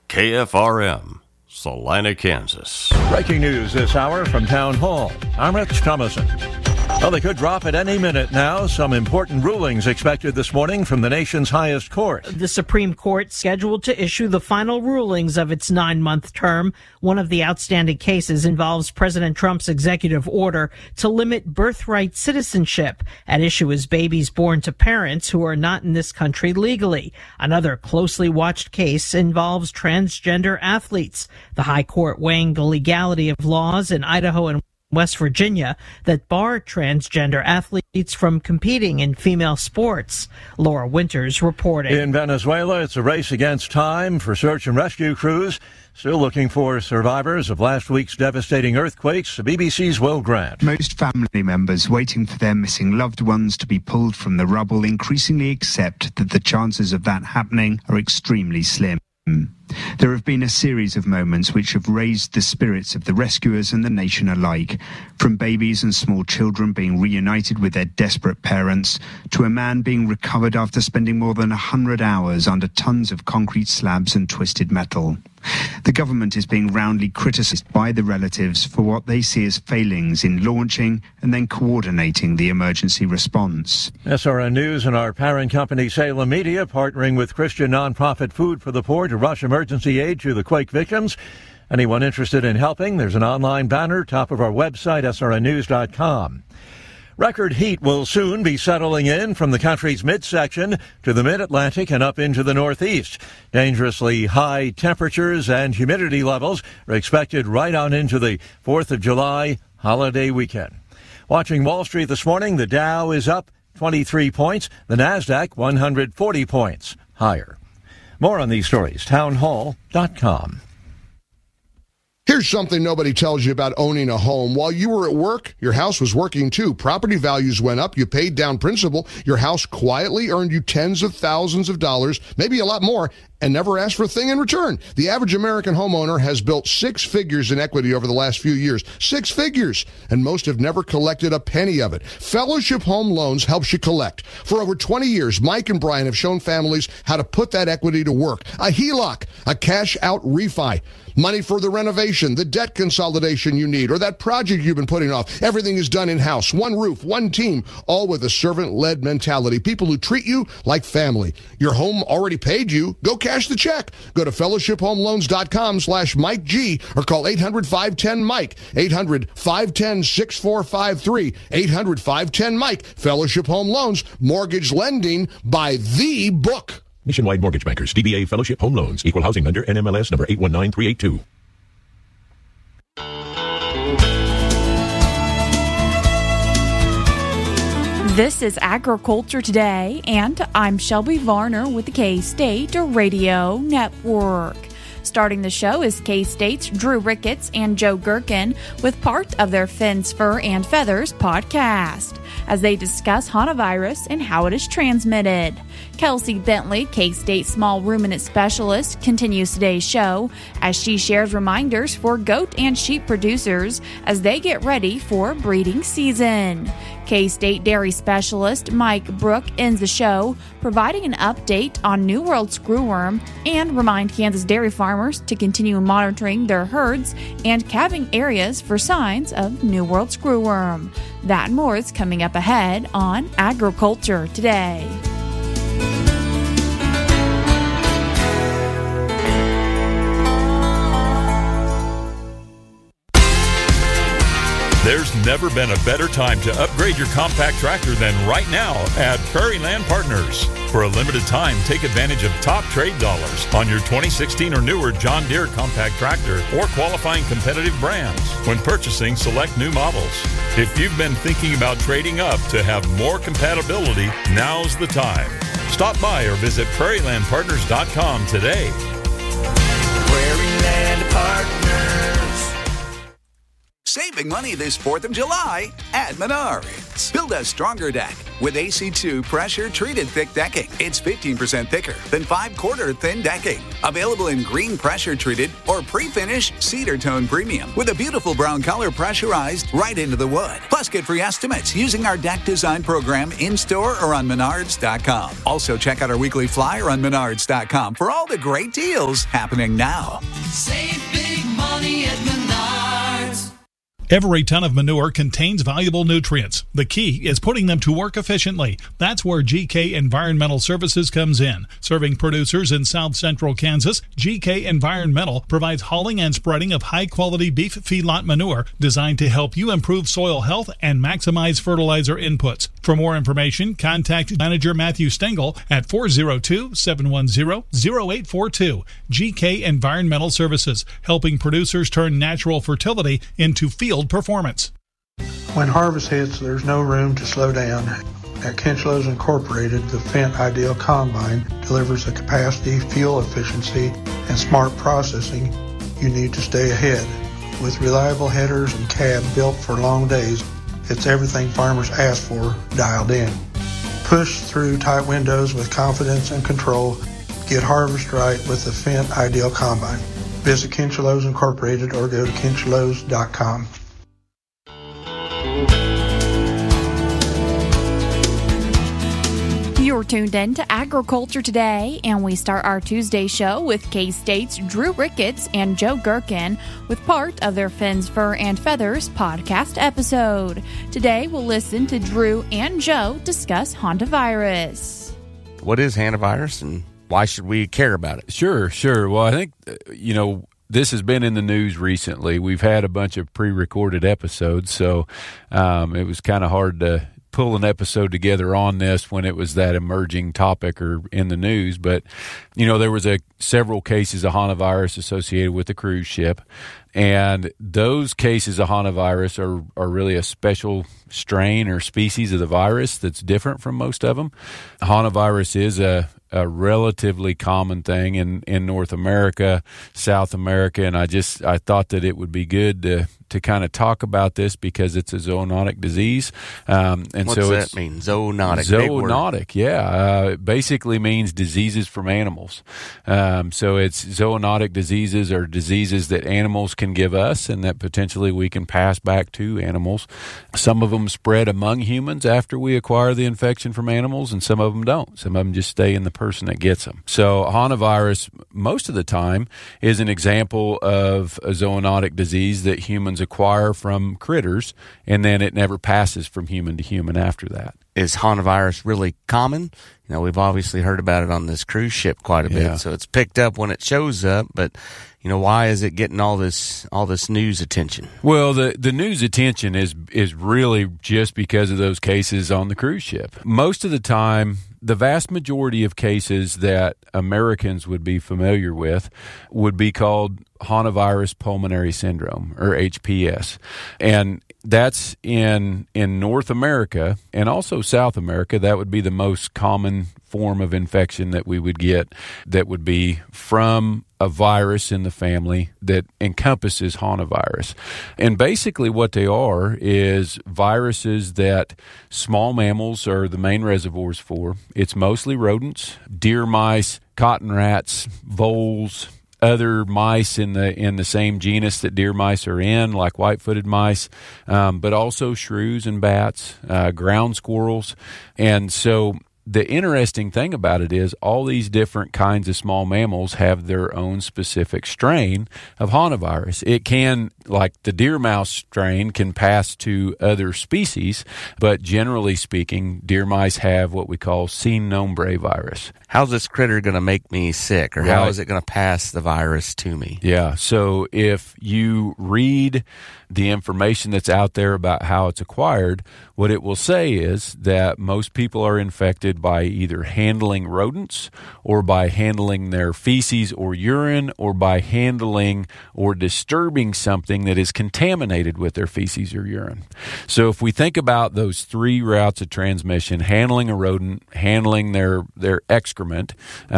[SPEAKER 1] KFRM, Salina, Kansas.
[SPEAKER 3] Breaking news this hour from Town Hall. I'm Rich Thomason. Well, they could drop at any minute now. Some important rulings expected this morning from the nation's highest court.
[SPEAKER 4] The Supreme Court scheduled to issue the final rulings of its 9-month term. One of the outstanding cases involves President Trump's executive order to limit birthright citizenship. At issue is babies born to parents who are not in this country legally. Another closely watched case involves transgender athletes. The High Court weighing the legality of laws in Idaho and West Virginia that bar transgender athletes from competing in female sports. Laura Winters reporting.
[SPEAKER 3] In Venezuela, it's a race against time for search and rescue crews. Still looking for survivors of last week's devastating earthquakes. The BBC's Will Grant.
[SPEAKER 5] Most family members waiting for their missing loved ones to be pulled from the rubble increasingly accept that the chances of that happening are extremely slim. There have been a series of moments which have raised the spirits of the rescuers and the nation alike, from babies and small children being reunited with their desperate parents, to a man being recovered after spending more than 100 hours under tons of concrete slabs and twisted metal. The government is being roundly criticised by the relatives for what they see as failings in launching and then coordinating the emergency response.
[SPEAKER 3] SRN News and our parent company Salem Media partnering with Christian nonprofit Food for the Poor to rush emergency aid to the quake victims. Anyone interested in helping, there's an online banner top of our website, srnnews.com. Record heat will soon be settling in from the country's midsection to the mid-Atlantic and up into the Northeast. Dangerously high temperatures and humidity levels are expected right on into the 4th of July holiday weekend. Watching Wall Street this morning, the Dow is up 23 points, the NASDAQ 140 points higher. More on these stories, townhall.com.
[SPEAKER 7] Here's something nobody tells you about owning a home. While you were at work, your house was working too. Property values went up. You paid down principal. Your house quietly earned you tens of thousands of dollars, maybe a lot more, and never asked for a thing in return. The average American homeowner has built 6 figures in equity over the last few years. 6 figures! And most have never collected a penny of it. Fellowship Home Loans helps you collect. For over 20 years, Mike and Brian have shown families how to put that equity to work. A HELOC, a cash-out refi. Money for the renovation, the debt consolidation you need, or that project you've been putting off. Everything is done in-house. One roof, one team, all with a servant-led mentality. People who treat you like family. Your home already paid you. Go cash the check. Go to fellowshiphomeloans.com/Mike G or call 800-510-MIKE. 800-510-6453. 800-510-MIKE. Fellowship Home Loans. Mortgage lending by the book.
[SPEAKER 8] Nationwide Mortgage Bankers, DBA Fellowship Home Loans, Equal Housing Lender, NMLS number 819382.
[SPEAKER 9] This is Agriculture Today, and I'm Shelby Varner with the K-State Radio Network. Starting the show is K-State's Drew Ricketts and Joe Gherkin with part of their Fins, Fur, and Feathers podcast as they discuss hantavirus and how it is transmitted. Kelsey Bentley, K-State Small Ruminant Specialist, continues today's show as she shares reminders for goat and sheep producers as they get ready for breeding season. K-State Dairy Specialist Mike Brook ends the show providing an update on New World screwworm and remind Kansas dairy farmers to continue monitoring their herds and calving areas for signs of New World screwworm. That and more is coming up ahead on Agriculture Today.
[SPEAKER 10] There's never been a better time to upgrade your compact tractor than right now at Prairie Land Partners. For a limited time, take advantage of top trade dollars on your 2016 or newer John Deere compact tractor or qualifying competitive brands when purchasing select new models. If you've been thinking about trading up to have more compatibility, now's the time. Stop by or visit prairielandpartners.com today.
[SPEAKER 11] Prairie Land Partners.
[SPEAKER 30] Save
[SPEAKER 11] saving money this 4th of July at Menards. Build a stronger deck with AC2 pressure-treated thick decking. It's 15% thicker than 5/4 thin decking. Available in green pressure-treated or pre-finished cedar tone premium with a beautiful brown color pressurized right into the wood. Plus, get free estimates using our deck design program in-store or on Menards.com. Also, check out our weekly flyer on Menards.com for all the great deals happening now.
[SPEAKER 27] Save big money at Menards.
[SPEAKER 12] Every ton of manure contains valuable nutrients. The key is putting them to work efficiently. That's where GK Environmental Services comes in. Serving producers in South Central Kansas, GK Environmental provides hauling and spreading of high-quality beef feedlot manure designed to help you improve soil health and maximize fertilizer inputs. For more information, contact Manager Matthew Stengel at 402-710-0842. GK Environmental Services, helping producers turn natural fertility into field performance.
[SPEAKER 13] When harvest hits, there's no room to slow down. At Kinchlows Incorporated, the Fendt Ideal Combine delivers the capacity, fuel efficiency, and smart processing you need to stay ahead. With reliable headers and cab built for long days, it's everything farmers ask for dialed in. Push through tight windows with confidence and control. Get harvest right with the Fendt Ideal Combine. Visit Kinchlows Incorporated or go to kinchlows.com.
[SPEAKER 9] You're tuned in to Agriculture Today, and we start our Tuesday show with K-State's Drew Ricketts and Joe Gherkin with part of their Fins, Fur, and Feathers podcast episode. Today, we'll listen to Drew and Joe discuss hantavirus.
[SPEAKER 14] What is hantavirus, and why should we care about it?
[SPEAKER 15] Sure. Well, I think, this has been in the news recently. We've had a bunch of pre-recorded episodes, so it was kind of hard to pull an episode together on this when it was that emerging topic or in the news. But, there was several cases of hantavirus associated with the cruise ship. And those cases of hantavirus are really a special strain or species of the virus that's different from most of them. Hantavirus is a relatively common thing in North America, South America, and I thought that it would be good to kind of talk about this because it's a zoonotic disease.
[SPEAKER 14] And what's so that mean? Zoonotic.
[SPEAKER 15] Zoonotic, yeah. It basically means diseases from animals. So it's zoonotic diseases or diseases that animals can give us and that potentially we can pass back to animals. Some of them spread among humans after we acquire the infection from animals, and some of them don't. Some of them just stay in the person that gets them. So hantavirus, most of the time, is an example of a zoonotic disease that humans acquire from critters, and then it never passes from human to human after that.
[SPEAKER 14] Is hantavirus really common? We've obviously heard about it on this cruise ship quite a bit, so it's picked up when it shows up, but why is it getting all this news attention?
[SPEAKER 15] Well, the news attention is really just because of those cases on the cruise ship. Most of the time, the vast majority of cases that Americans would be familiar with would be called hantavirus pulmonary syndrome, or HPS. And that's in North America and also South America. That would be the most common form of infection that we would get that would be from a virus in the family that encompasses hantavirus. And basically what they are is viruses that small mammals are the main reservoirs for. It's mostly rodents, deer mice, cotton rats, voles, other mice in the same genus that deer mice are in, like white-footed mice, but also shrews and bats, ground squirrels. And so the interesting thing about it is all these different kinds of small mammals have their own specific strain of hantavirus. It can, like the deer mouse strain, can pass to other species, but generally speaking, deer mice have what we call Cine nombre virus.
[SPEAKER 14] How's this critter going to make me sick, or how is it going to pass the virus to me?
[SPEAKER 15] Yeah, so if you read the information that's out there about how it's acquired, what it will say is that most people are infected by either handling rodents or by handling their feces or urine or by handling or disturbing something that is contaminated with their feces or urine. So if we think about those three routes of transmission, handling a rodent, handling their excrement,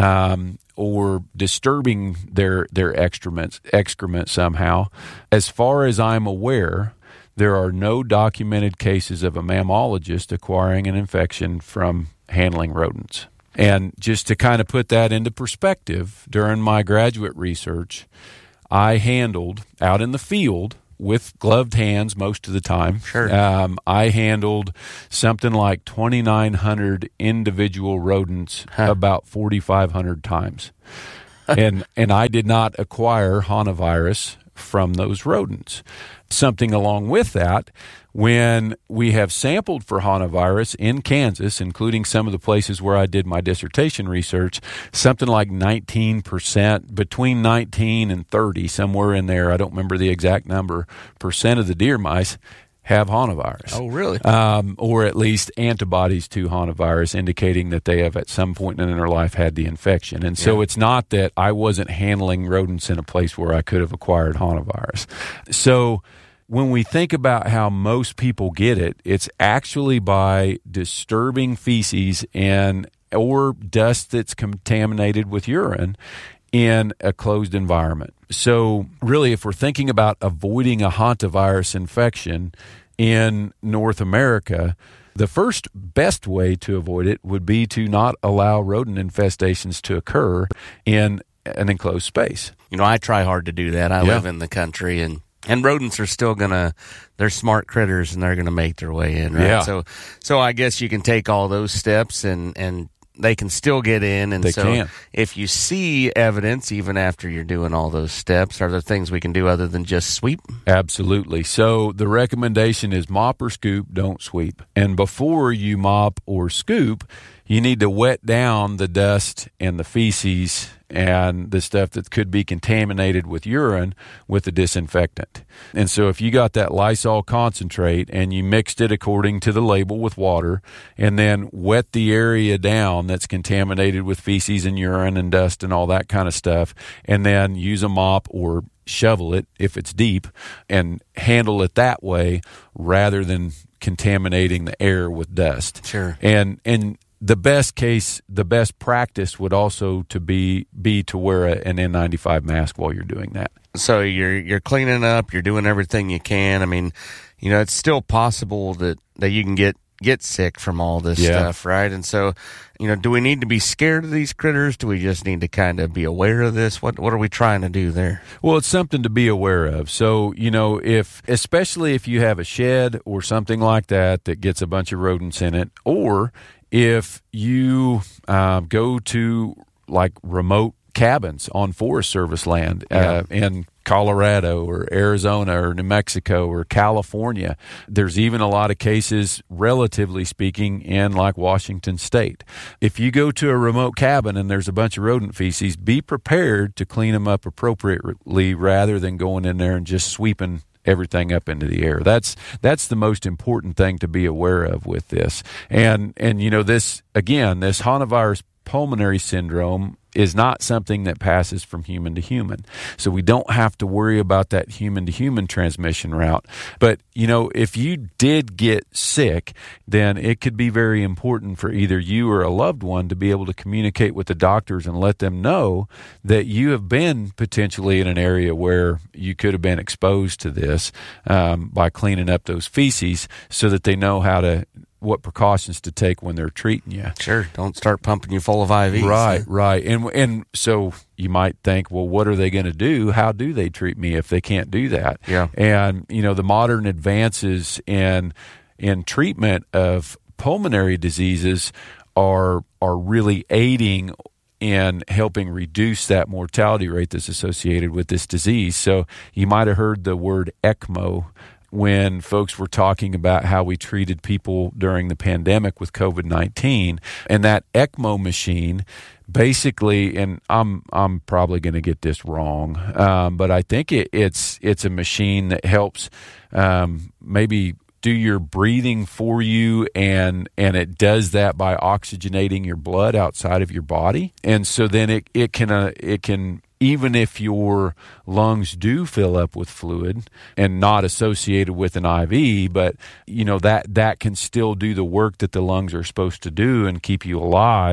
[SPEAKER 15] or disturbing their excrement somehow, as far as I'm aware, there are no documented cases of a mammologist acquiring an infection from handling rodents. And just to kind of put that into perspective, during my graduate research, I handled out in the field with gloved hands most of the time.
[SPEAKER 14] Sure.
[SPEAKER 15] I handled something like 2,900 individual rodents about 4,500 times. and I did not acquire hantavirus from those rodents. Something along with that, when we have sampled for hantavirus in Kansas, including some of the places where I did my dissertation research, something like 19%, between 19 and 30, somewhere in there, I don't remember the exact number, percent of the deer mice have hantavirus.
[SPEAKER 14] Oh, really?
[SPEAKER 15] Or at least antibodies to hantavirus, indicating that they have at some point in their life had the infection. And so it's not that I wasn't handling rodents in a place where I could have acquired hantavirus. So when we think about how most people get it, it's actually by disturbing feces or dust that's contaminated with urine in a closed environment. So really, if we're thinking about avoiding a hantavirus infection in North America, the first best way to avoid it would be to not allow rodent infestations to occur in an enclosed space.
[SPEAKER 14] I try hard to do that. I live in the country, and rodents are still they're smart critters, and they're gonna make their way in, right?
[SPEAKER 15] Yeah.
[SPEAKER 14] So I guess you can take all those steps and they can still get in. And if you see evidence, even after you're doing all those steps, are there things we can do other than just sweep?
[SPEAKER 15] Absolutely. So the recommendation is mop or scoop, don't sweep. And before you mop or scoop, you need to wet down the dust and the feces and the stuff that could be contaminated with urine with a disinfectant. And so if you got that Lysol concentrate and you mixed it according to the label with water and then wet the area down that's contaminated with feces and urine and dust and all that kind of stuff, and then use a mop or shovel it if it's deep and handle it that way rather than contaminating the air with dust.
[SPEAKER 14] Sure.
[SPEAKER 15] And the best practice would also to be to wear an N95 mask while you're doing that.
[SPEAKER 14] So you're cleaning up, you're doing everything you can. I mean, it's still possible that you can get sick from all this stuff, right? And so, do we need to be scared of these critters? Do we just need to kind of be aware of this? What are we trying to do there?
[SPEAKER 15] Well, it's something to be aware of. So, especially if you have a shed or something like that gets a bunch of rodents in it, or if you go to like remote cabins on Forest Service land in Colorado or Arizona or New Mexico or California, there's even a lot of cases, relatively speaking, in like Washington State. If you go to a remote cabin and there's a bunch of rodent feces, be prepared to clean them up appropriately rather than going in there and just sweeping everything up into the air. That's the most important thing to be aware of with this. And this hantavirus pulmonary syndrome is not something that passes from human to human. So we don't have to worry about that human to human transmission route. But, if you did get sick, then it could be very important for either you or a loved one to be able to communicate with the doctors and let them know that you have been potentially in an area where you could have been exposed to this by cleaning up those feces so that they know what precautions to take when they're treating you.
[SPEAKER 14] Sure. Don't start pumping you full of IVs.
[SPEAKER 15] Right. And so you might think, well, what are they going to do? How do they treat me if they can't do that?
[SPEAKER 14] Yeah.
[SPEAKER 15] And, the modern advances in treatment of pulmonary diseases are really aiding in helping reduce that mortality rate that's associated with this disease. So you might have heard the word ECMO when folks were talking about how we treated people during the pandemic with COVID-19. And that ECMO machine basically, and I'm probably going to get this wrong, but I think it's a machine that helps maybe do your breathing for you, and it does that by oxygenating your blood outside of your body. And so then it can even if your lungs do fill up with fluid and not associated with an IV, but that can still do the work that the lungs are supposed to do and keep you alive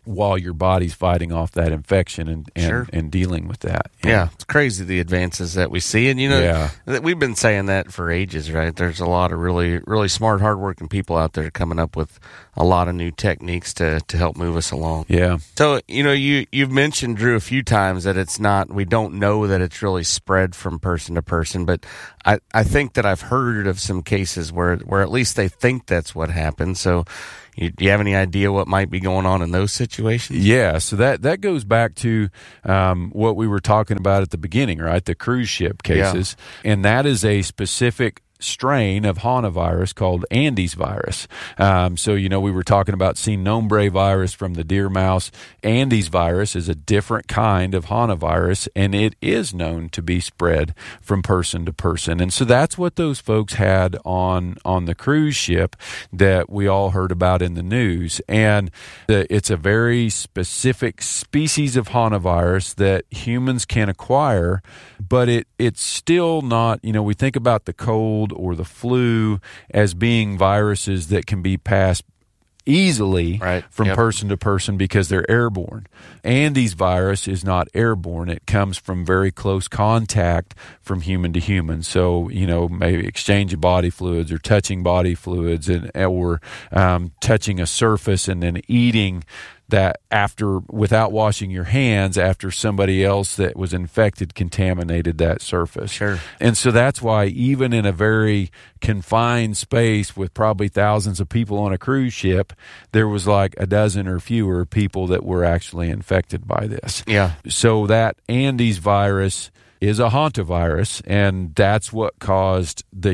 [SPEAKER 15] while your body's fighting off that infection and dealing with that.
[SPEAKER 14] Yeah, it's crazy the advances that we see. And, we've been saying that for ages, right? There's a lot of really, really smart, hardworking people out there coming up with a lot of new techniques to help move us along.
[SPEAKER 15] Yeah.
[SPEAKER 14] So, you've mentioned, Drew, a few times that we don't know that it's really spread from person to person, but I think that I've heard of some cases where at least they think that's what happened. So, do you have any idea what might be going on in those situations?
[SPEAKER 15] Yeah, so that goes back to what we were talking about at the beginning, right? The cruise ship cases. Yeah. And that is a specific strain of hantavirus called Andes virus. So, we were talking about Sin Nombre virus from the deer mouse. Andes virus is a different kind of hantavirus, and it is known to be spread from person to person. And so that's what those folks had on the cruise ship that we all heard about in the news. And it's a very specific species of hantavirus that humans can acquire, but it's still not, we think about the cold or the flu as being viruses that can be passed easily from person to person because they're airborne. Andes virus is not airborne. It comes from very close contact from human to human. So, maybe exchange of body fluids or touching body fluids or touching a surface and then eating that without washing your hands after somebody else that was infected contaminated that surface.
[SPEAKER 14] Sure.
[SPEAKER 15] And so that's why even in a very confined space with probably thousands of people on a cruise ship, there was like a dozen or fewer people that were actually infected by this.
[SPEAKER 14] Yeah.
[SPEAKER 15] So that Andes virus is a hantavirus, and that's what caused the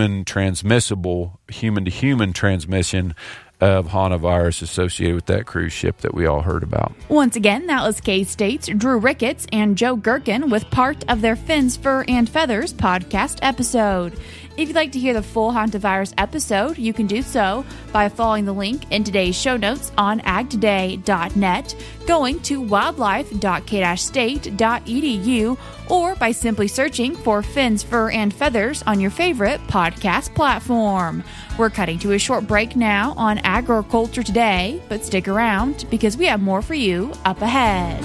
[SPEAKER 15] human-to-human transmission of hantavirus associated with that cruise ship that we all heard about.
[SPEAKER 9] Once again, that was K-State's Drew Ricketts and Joe Gherkin with part of their Fins, Fur, and Feathers podcast episode. If you'd like to hear the full hantavirus episode, you can do so by following the link in today's show notes on agtoday.net, going to wildlife.k-state.edu, or by simply searching for Fins, Fur, and Feathers on your favorite podcast platform. We're cutting to a short break now on Agriculture Today, but stick around because we have more for you up ahead.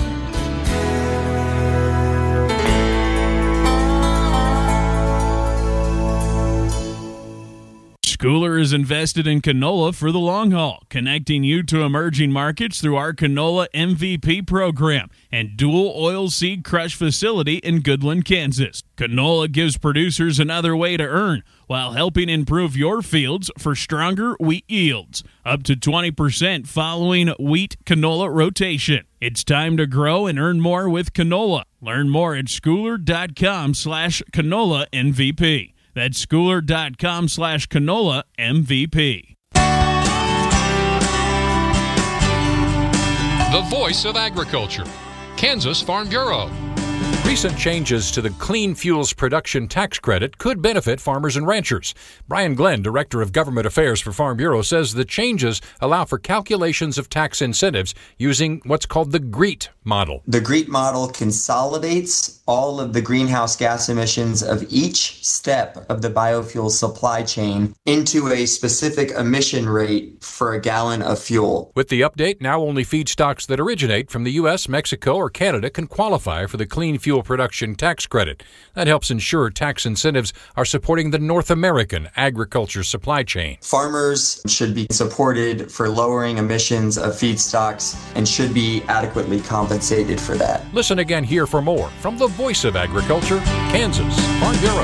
[SPEAKER 2] Schooler is invested in canola for the long haul, connecting you to emerging markets through our Canola MVP program and dual oil seed crush facility in Goodland, Kansas. Canola gives producers another way to earn while helping improve your fields for stronger wheat yields, up to 20% following wheat canola rotation. It's time to grow and earn more with canola. Learn more at schooler.com/canola MVP. That's schooler.com/canola MVP.
[SPEAKER 16] The voice of agriculture, Kansas Farm Bureau. Recent changes to the Clean Fuels Production Tax Credit could benefit farmers and ranchers. Brian Glenn, Director of Government Affairs for Farm Bureau, says the changes allow for calculations of tax incentives using what's called the GREET model.
[SPEAKER 19] The GREET model consolidates all of the greenhouse gas emissions of each step of the biofuel supply chain into a specific emission rate for a gallon of fuel.
[SPEAKER 16] With the update, now only feedstocks that originate from the U.S., Mexico, or Canada can qualify for the Clean Fuel Production Tax Credit. That helps ensure tax incentives are supporting the North American agriculture supply chain.
[SPEAKER 19] Farmers should be supported for lowering emissions of feedstocks and should be adequately compensated for that.
[SPEAKER 16] Listen again here for more from the voice of agriculture, Kansas Farm Bureau.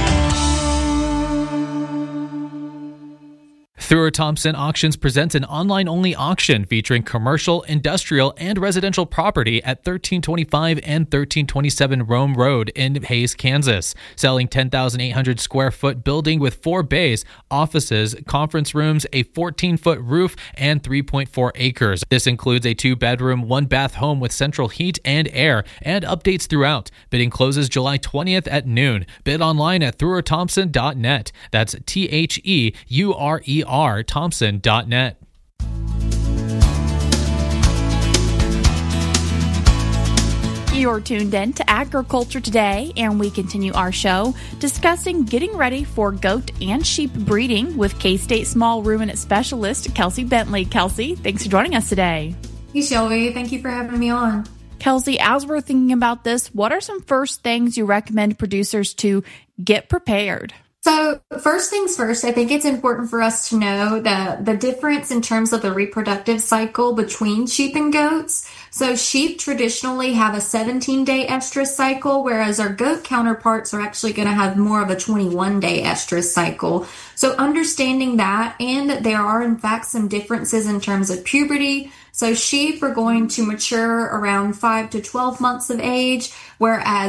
[SPEAKER 20] Thrower Thompson Auctions presents an online-only auction featuring commercial, industrial, and residential property at 1325 and 1327 Rome Road in Hays, Kansas. Selling 10,800 square foot building with 4 bays, offices, conference rooms, a 14-foot roof, and 3.4 acres. This includes a 2-bedroom, 1-bath home with central heat and air, and updates throughout. Bidding closes July 20th at noon. Bid online at threwerthompson.net. That's THEURER Thompson.net.
[SPEAKER 9] You're tuned in to Agriculture Today, and we continue our show discussing getting ready for goat and sheep breeding with K-State small ruminant specialist Kelsey Bentley. Kelsey, thanks for joining us today.
[SPEAKER 17] Hey, Shelby. Thank you for having me on.
[SPEAKER 9] Kelsey, as we're thinking about this, what are some first things you recommend producers to get prepared?
[SPEAKER 17] So first things first, I think it's important for us to know the difference in terms of the reproductive cycle between sheep and goats. So sheep traditionally have a 17-day estrus cycle, whereas our goat counterparts are actually going to have more of a 21-day estrus cycle. So understanding that, and that there are in fact some differences in terms of puberty. So sheep are going to mature around 5 to 12 months of age, whereas